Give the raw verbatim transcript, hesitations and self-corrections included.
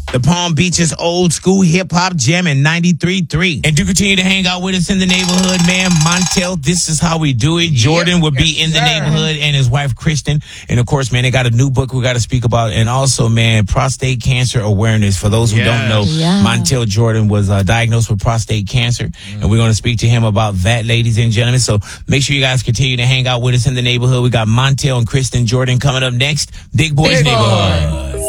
the Palm Beaches old school hip hop jam in ninety-three point three. And do continue to hang out with us in the neighborhood, man. Montel, this is how we do it. Jordan yep, will be yes, in the sir. neighborhood, and his wife, Kristen. And of course, man, they got a new book we got to speak about. And also, man, prostate cancer awareness. For those who yes. don't know, yeah. Montel Jordan was uh, diagnosed with prostate cancer. Mm. And we're going to speak to him about that, ladies and gentlemen. So make sure you guys continue to hang out with us in the neighborhood. We got Montel and Kristen Jordan coming up next. Big Boys Big Neighborhood. Boy.